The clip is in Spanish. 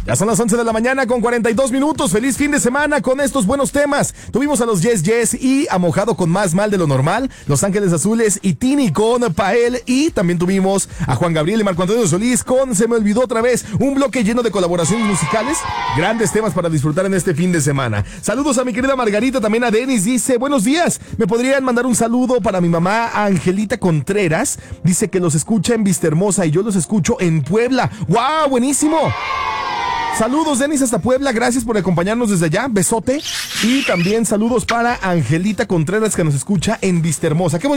Ya son las 11 de la mañana con 42 minutos. Feliz fin de semana con estos buenos temas. Tuvimos a los Yes Yes y a Mojado con Más Mal de lo Normal, Los Ángeles Azules y Tini con Pael, y también tuvimos a Juan Gabriel y Marco Antonio Solís con Se me olvidó otra vez. Un bloque lleno de colaboraciones musicales, grandes temas para disfrutar en este fin de semana. Saludos a mi querida Margarita, también a Denis. Dice, buenos días, ¿me podrían mandar un saludo para mi mamá Angelita Contreras? Dice que los escucha en Vistahermosa y yo los escucho en Puebla. ¡Wow! ¡Buenísimo! Saludos, Denis, hasta Puebla. Gracias por acompañarnos desde allá. Besote. Y también saludos para Angelita Contreras, que nos escucha en Vistahermosa. ¡Qué bonito!